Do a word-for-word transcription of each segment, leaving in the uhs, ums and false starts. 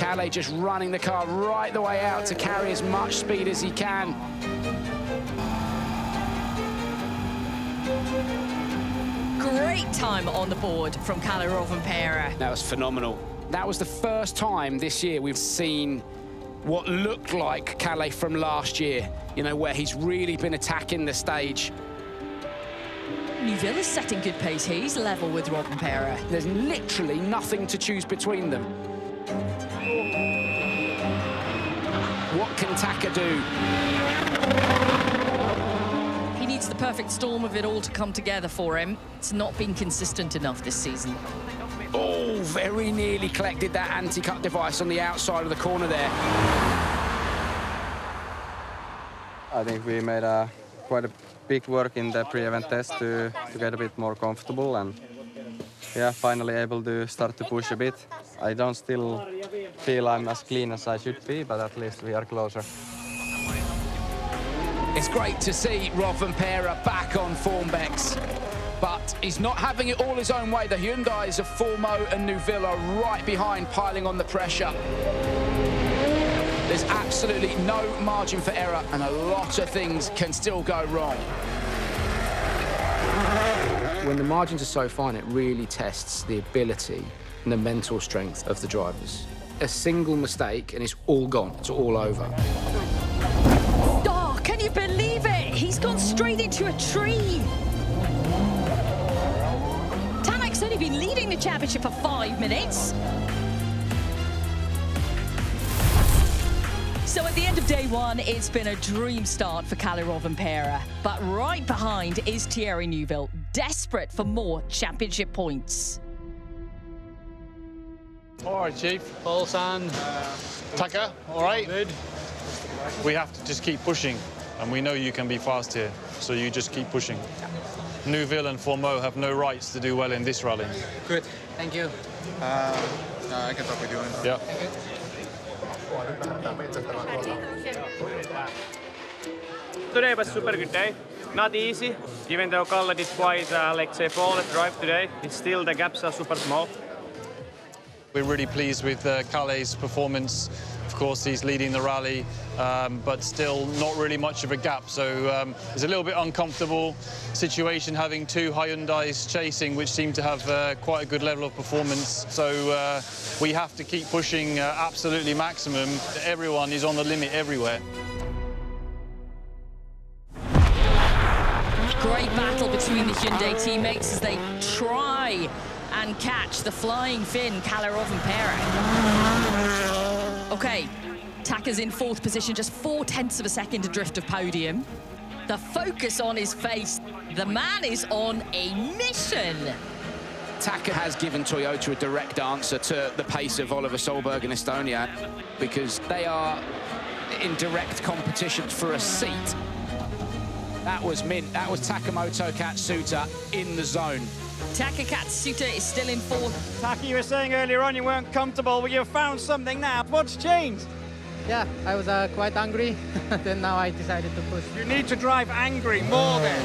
Kalle just running the car right the way out to carry as much speed as he can. Great time on the board from Kalle Rovanperä. That was phenomenal. That was the first time this year we've seen what looked like Kalle from last year, you know, where he's really been attacking the stage. Neuville is setting good pace. He's level with Rovanperä. There's literally nothing to choose between them. What can Taka do? He needs the perfect storm of it all to come together for him. It's not been consistent enough this season. Oh, very nearly collected that anti-cut device on the outside of the corner there. I think we made a quite a big work in the pre-event test to, to get a bit more comfortable, and yeah, finally able to start to push a bit. I don't still feel I'm as clean as I should be, but at least we are closer. It's great to see Rovanperä back on form, Bex. But he's not having it all his own way. The Hyundais of Formeau and Neuville are right behind, piling on the pressure. There's absolutely no margin for error, and a lot of things can still go wrong. When the margins are so fine, it really tests the ability and the mental strength of the drivers. A single mistake and it's all gone, it's all over. Oh, can you believe it? He's gone straight into a tree. Tanak's only been leading the championship for five minutes. So at the end of day one, it's been a dream start for Kalle Rovanperä. But right behind is Thierry Neuville, desperate for more championship points. All right, Chief. Olsan. Taka, all right? Good. We have to just keep pushing, and we know you can be fast here, so you just keep pushing. Neuville and Formeau have no rights to do well in this rally. Good, thank you. Uh, no, I can talk with you. Yeah. Today was a super good day. Not easy, even though Kalle did quite, uh, like say, flawless drive today. It's still the gaps are super small. We're really pleased with uh, Kalle's performance. Of course, he's leading the rally, um, but still not really much of a gap. So um, it's a little bit uncomfortable situation having two Hyundais chasing, which seem to have uh, quite a good level of performance. So uh, we have to keep pushing uh, absolutely maximum. Everyone is on the limit everywhere. Great battle between the Hyundai teammates as they try and catch the flying Finn, Kalle Rovanperä. Okay, Taka's in fourth position, just four tenths of a second adrift of podium. The focus on his face, the man is on a mission. Taka has given Toyota a direct answer to the pace of Oliver Solberg in Estonia, because they are in direct competition for a seat. That was mint. That was Takamoto Katsuta in the zone. Taka Katsuta is still in fourth. Taka, you were saying earlier on you weren't comfortable, but you've found something now. What's changed? Yeah, I was uh, quite angry. Then now I decided to push. You need to drive angry more then.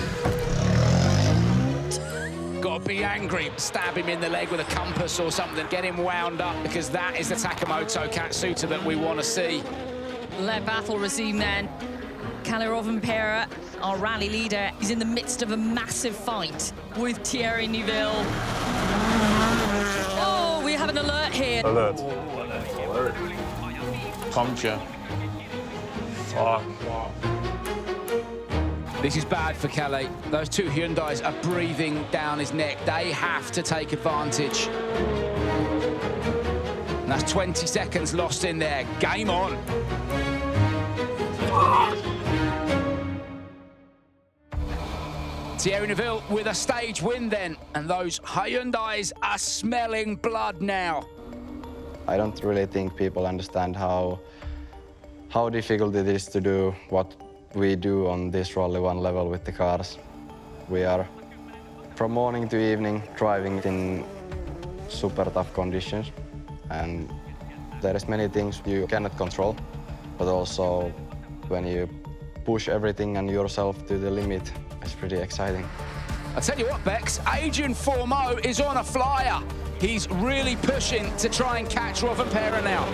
Got to be angry. Stab him in the leg with a compass or something. Get him wound up, because that is the Takamoto Katsuta that we want to see. Let battle resume then. Kalle Rovanperä, our rally leader, is in the midst of a massive fight with Thierry Neuville. Oh, we have an alert here. Alert. Alert. Puncture. Fuck. This is bad for Kalle. Those two Hyundais are breathing down his neck. They have to take advantage. And that's twenty seconds lost in there. Game on. Thierry Neuville with a stage win then, and those Hyundais are smelling blood now. I don't really think people understand how, how difficult it is to do what we do on this Rally One level with the cars. We are from morning to evening driving in super tough conditions, and there is many things you cannot control, but also when you push everything and yourself to the limit, it's pretty exciting. I tell you what, Bex, Adrian Formeau is on a flyer. He's really pushing to try and catch Rovanperä now.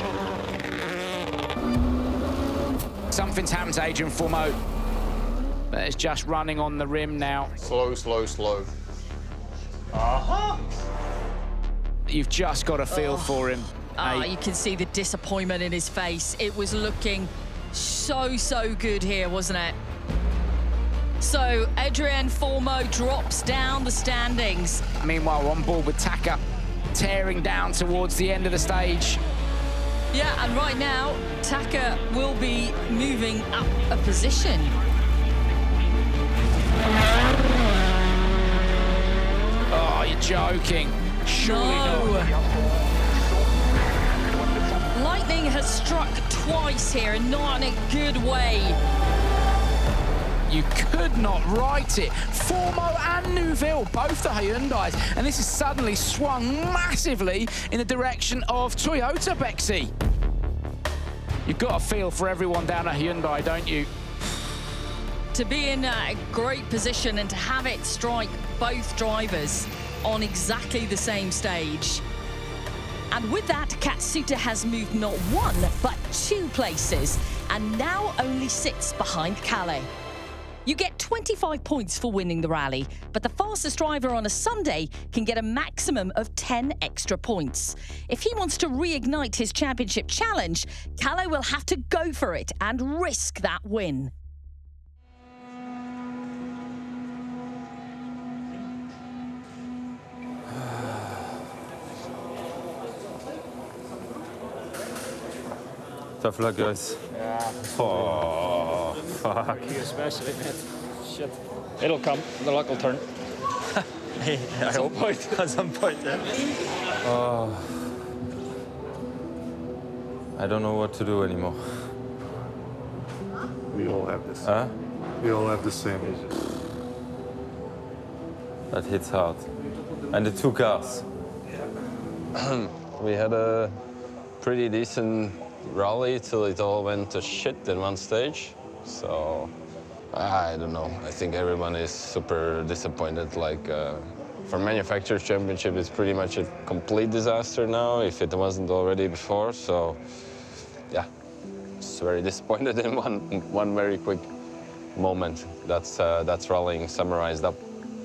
Something's happened to Adrian Fourmaux. But it's just running on the rim now. Slow, slow, slow. Uh-huh. You've just got a feel oh. for him. Ah, you can see the disappointment in his face. It was looking so, so good here, wasn't it? So Adrian Fourmaux drops down the standings. Meanwhile, on board with Taka, tearing down towards the end of the stage. Yeah, and right now, Taka will be moving up a position. Oh, you're joking. Surely no. not. Lightning has struck twice here, and not in a good way. You could not write it. Fourmaux and Neuville, both the Hyundais, and this has suddenly swung massively in the direction of Toyota, Bexy. You've got a feel for everyone down at Hyundai, don't you? To be in a great position and to have it strike both drivers on exactly the same stage. And with that, Katsuta has moved not one, but two places, and now only sits behind Kalle. You get twenty-five points for winning the rally, but the fastest driver on a Sunday can get a maximum of ten extra points. If he wants to reignite his championship challenge, Kalle will have to go for it and risk that win. Tough luck, guys. Yeah. Oh, fuck. You especially, man. Shit. It'll come. The luck will turn. Hey, at some point. At some point, yeah. Oh. I don't know what to do anymore. We all have this. Huh? We all have the same issues. That hits hard. And the two cars. We had a pretty decent rally till it all went to shit in one stage. So I don't know. I think everyone is super disappointed. Like uh, for manufacturers championship, it's pretty much a complete disaster now, if it wasn't already before. So yeah, just very disappointed in one one very quick moment. That's uh, that's rallying summarized up.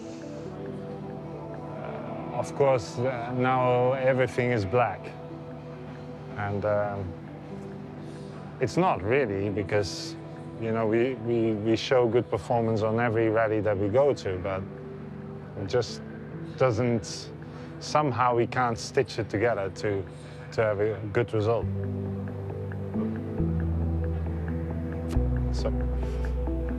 Uh, of course, uh, now everything is black, and. Um, It's not really, because, you know, we, we, we show good performance on every rally that we go to, but it just doesn't, somehow we can't stitch it together to, to have a good result. So,